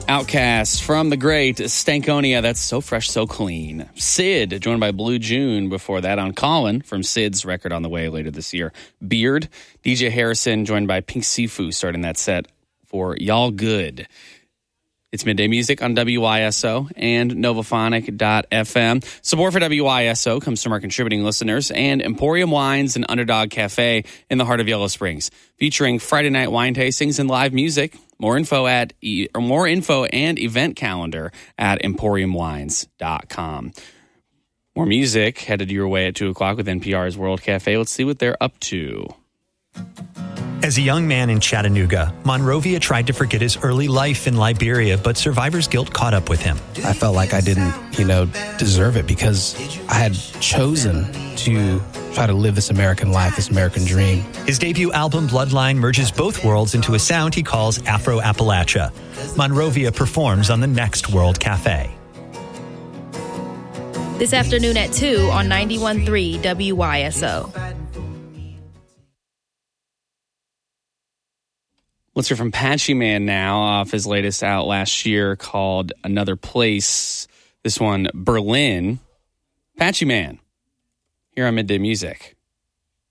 Outcast from the great Stankonia. That's So Fresh, So Clean. Sid, joined by Blue June before that on Colin from Sid's record on the way later this year. Beard, DJ Harrison, joined by Pink Sifu, starting that set for Y'all Good. It's Midday Music on WYSO and Novaphonic.fm. Support for WYSO comes from our contributing listeners and Emporium Wines and Underdog Cafe in the heart of Yellow Springs, featuring Friday night wine tastings and live music. More info and event calendar at emporiumwines.com. More music headed your way at 2 o'clock with NPR's World Cafe. Let's see what they're up to. As a young man in Chattanooga, Monrovia tried to forget his early life in Liberia, but survivor's guilt caught up with him. I felt like I didn't, deserve it because I had chosen to try to live this American life, this American dream. His debut album, Bloodline, merges both worlds into a sound he calls Afro-Appalachia. Monrovia performs on the next World Cafe. This afternoon at 2 on 91.3 WYSO. Let's hear from Patchy Man now off his latest out last year called Another Place. This one, Berlin. Patchy Man, here on Midday Music.